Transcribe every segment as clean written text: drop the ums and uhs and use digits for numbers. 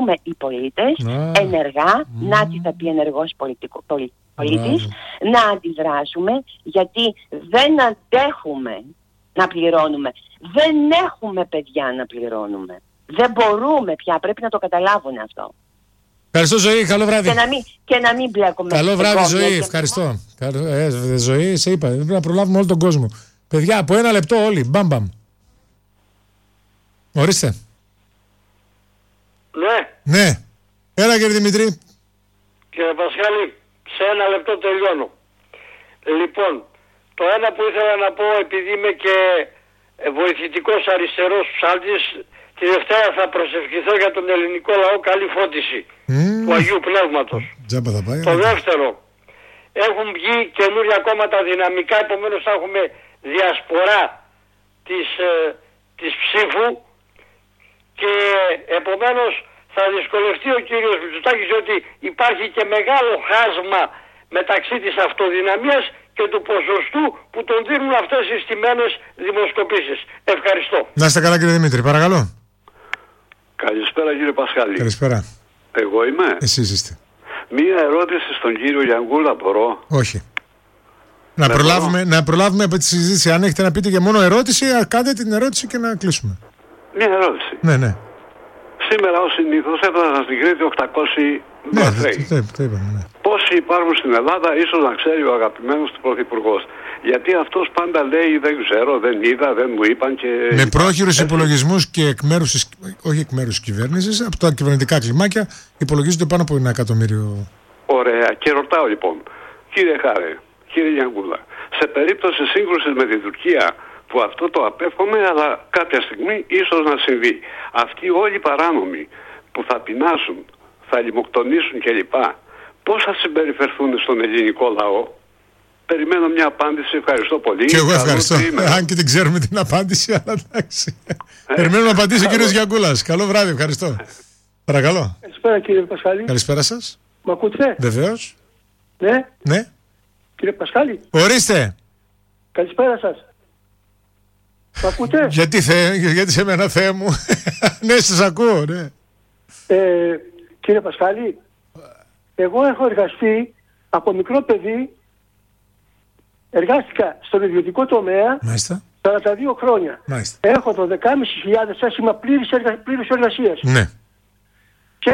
οι πολίτες ενεργά, να τι θα πει ενεργός πολίτης, να αντιδράσουμε, γιατί δεν αντέχουμε να πληρώνουμε. Δεν έχουμε παιδιά να πληρώνουμε. Δεν μπορούμε πια, πρέπει να το καταλάβουν αυτό. Ευχαριστώ, Ζωή, καλό βράδυ. Και να μην μπλέκουμε. Καλό βράδυ, Ζωή, ευχαριστώ. Ζωή, σε είπα, πρέπει να προλάβουμε όλο τον κόσμο. Παιδιά, από 1 λεπτό όλοι, μπαμπαμ. Ορίστε. Ναι. Έλα, κύριε Δημητρή. Κύριε Πασχάλη, σε 1 λεπτό τελειώνω. Λοιπόν, το ένα που ήθελα να πω, επειδή είμαι και βοηθητικός αριστερός ψάλτης, τη Δευτέρα θα προσευχηθώ για τον ελληνικό λαό, καλή φώτιση του Αγίου Πνεύματος. Το δεύτερο, έχουν βγει καινούργια κόμματα δυναμικά, επομένως θα έχουμε διασπορά της ψήφου και επομένως θα δυσκολευτεί ο κύριος Μητσοτάκης, ότι υπάρχει και μεγάλο χάσμα μεταξύ της αυτοδυναμίας και του ποσοστού που τον δίνουν αυτές οι στημένες δημοσκοπήσεις. Ευχαριστώ. Να είστε καλά, κύριε Δημήτρη, παρακαλώ. Καλησπέρα, κύριε Πασχάλη. Καλησπέρα. Εγώ είμαι. Εσείς είστε. Μία ερώτηση στον κύριο Γιανγκούλα μπορώ? Όχι. Να προλάβουμε από τη συζήτηση. Αν έχετε να πείτε και μόνο ερώτηση, κάντε την ερώτηση και να κλείσουμε. Μία ερώτηση. Ναι. Σήμερα ως συνήθως έφτασαν στην Κρήτη 800 Μπαθρέοι. Ναι. Πόσοι υπάρχουν στην Ελλάδα, ίσως να ξέρει ο αγαπημένος του Πρωθυπουργός. Γιατί αυτός πάντα λέει δεν ξέρω, δεν είδα, δεν μου είπαν και... Με πρόχειρους υπολογισμούς και όχι εκ μέρους της κυβέρνησης, από τα κυβερνητικά κλιμάκια υπολογίζονται πάνω από 1 εκατομμύριο. Ωραία. Και ρωτάω λοιπόν, κύριε Χάρε, κύριε Γιανγκούλα, σε περίπτωση σύγκρουσης με την Τουρκία, που αυτό το απέφχομαι, αλλά κάποια στιγμή ίσως να συμβεί, αυτοί όλοι οι παράνομοι που θα πεινάσουν, θα λιμοκτονήσουν κλπ, πώς θα συμπεριφερθούν στον ελληνικό λαό? Περιμένω μια απάντηση. Ευχαριστώ πολύ. Και εγώ ευχαριστώ. Αν και δεν ξέρουμε την απάντηση, αλλά εντάξει. Περιμένω να απαντήσει ο κύριος Γιανγκούλας. Καλό βράδυ, ευχαριστώ. Παρακαλώ. Καλησπέρα, κύριε Πασχάλη. Καλησπέρα σας. Μ' ακούτε? Βεβαίως. Ναι. Κύριε Πασχάλη. Ορίστε. Καλησπέρα σας. Μ' ακούτε? Γιατί σε μένα, Θεέ μου? Ναι, σας ακούω, ναι. Κύριε Πασχάλη, εγώ έχω εργαστεί από μικρό παιδί. Εργάστηκα στον ιδιωτικό τομέα. Μάλιστα. 42 χρόνια. Μάλιστα. Έχω 12.500 έσημα πλήρης εργασίας. Ναι. Και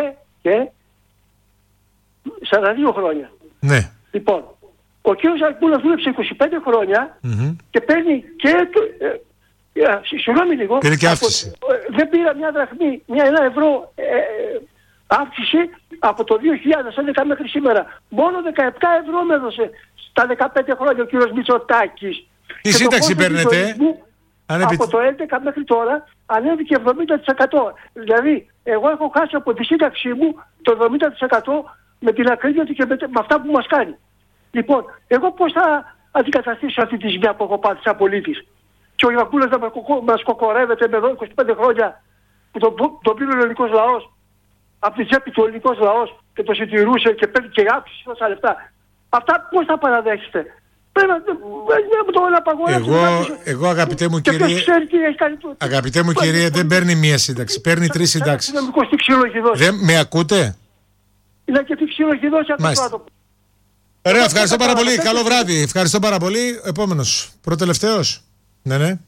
42 χρόνια. Ναι. Λοιπόν, ο κύριος Γιανγκούλας δούλεψε 25 χρόνια και παίρνει και... Συγγνώμη λίγο. Πήρε και αύξηση. Δεν πήρα μια δραχμή, ένα ευρώ αύξηση από το 2011 μέχρι σήμερα. Μόνο 17 ευρώ με έδωσε στα 15 χρόνια ο κύριος Μητσοτάκης. Τι σύνταξη παίρνετε? Από το 2011 μέχρι τώρα ανέβηκε 70%. Δηλαδή, εγώ έχω χάσει από τη σύνταξή μου το 70% με την ακρίβεια και με αυτά που μας κάνει. Λοιπόν, εγώ πώς θα αντικαταστήσω αυτή τη ζημιά που έχω πάθει σαν πολίτης? Και ο Γιανγκούλας να μας κοκορεύεται με εδώ 25 χρόνια που τον πήρε ο ελληνικός λαός, από τη τσέπη του ελληνικός λαός και το συντηρούσε και παίρνει και άψηση τόσα λεφτά. Αυτά πώς θα παραδέχεστε? Πρέπει να το απαγορεύσετε. Εγώ αγαπητέ μου κύριε, δεν παίρνει μία σύνταξη, παίρνει 3 συντάξεις. Με ακούτε? Είναι και τι ξυλοχειδώσει από το άτομο. Ωραία, ευχαριστώ πάρα πολύ. Καλό βράδυ. Ευχαριστώ πάρα πολύ. Επόμενος. Προτελευταίος. Ναι.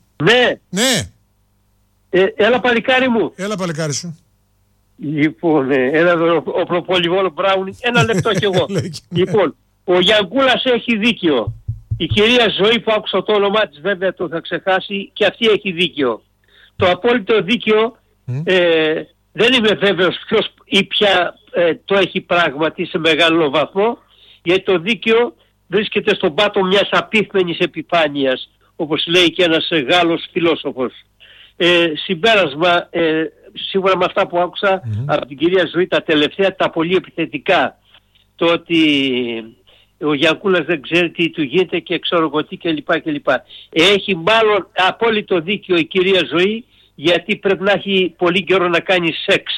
Έλα παλικάρι μου. Έλα παλικάρι σου. Λοιπόν, έλα εδώ ο προπολιβόλο Μπράουνι. 1 λεπτό κι εγώ. Λοιπόν, ο Γιανγκούλας έχει δίκιο. Η κυρία Ζωή που άκουσα το όνομά της, βέβαια το θα ξεχάσει, και αυτή έχει δίκιο. Το απόλυτο δίκιο δεν είμαι βέβαιος ποιος ή ποια το έχει πράγματι σε μεγάλο βαθμό, γιατί το δίκαιο βρίσκεται στον πάτο μιας απίθμενης επιφάνειας, όπως λέει και ένας Γάλλος φιλόσοφος. Συμπέρασμα, σίγουρα με αυτά που άκουσα από την κυρία Ζωή, τα τελευταία, τα πολύ επιθετικά, το ότι ο Γιανγκούλας δεν ξέρει τι του γίνεται και ξέρω εγώ τι κλπ. Έχει μάλλον απόλυτο δίκιο η κυρία Ζωή, γιατί πρέπει να έχει πολύ καιρό να κάνει σεξ.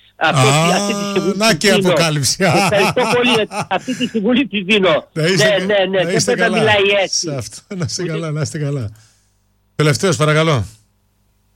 Να και αποκάλυψη. Ευχαριστώ πολύ. Αυτή τη συμβουλή τη δίνω. Ναι, δεν πρέπει να μιλάει έτσι. Να είστε καλά. Τελευταίος παρακαλώ.